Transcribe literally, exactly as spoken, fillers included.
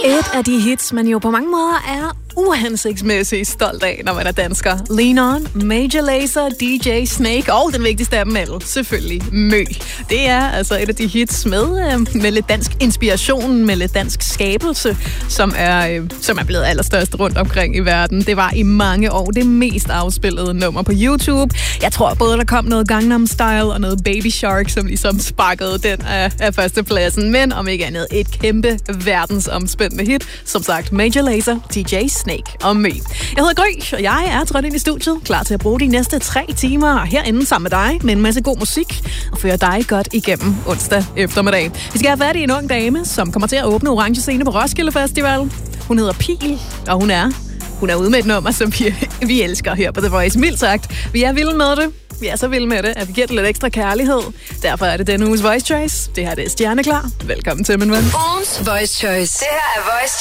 Et af de hits, man jo på mange måder er uhensigtsmæssigt stolt af, når man er dansker. Lean On, Major Lazer, D J Snake og den vigtigste af dem alle, selvfølgelig Mø. Det er altså et af de hits med, øh, med lidt dansk inspiration, med lidt dansk skabelse, som er, øh, som er blevet allerstørst rundt omkring i verden. Det var i mange år det mest afspillede nummer på YouTube. Jeg tror både, der kom noget Gangnam Style og noget Baby Shark, som ligesom sparkede den af, af førstepladsen. Men om ikke andet, et kæmpe verdensomspændende hit. Som sagt, Major Lazer, D J Snake og Mø. Jeg hedder Gry, og jeg er trådt ind i studiet, klar til at bruge de næste tre timer herinde sammen med dig, med en masse god musik, og føre dig godt igennem onsdag eftermiddag. Vi skal have fat i en ung dame, som kommer til at åbne Orange Scene på Roskilde Festival. Hun hedder Pil, og hun er, hun er ude med et nummer, som vi, vi elsker her på The Voice. Mildt sagt, vi er vilde med det. Vi er så vilde med det, at vi giver det lidt ekstra kærlighed. Derfor er det denne uges Voice Choice. Det her det er Stjerneklar. Velkommen til, min ven. Ugens Voice Choice. Det her er Voice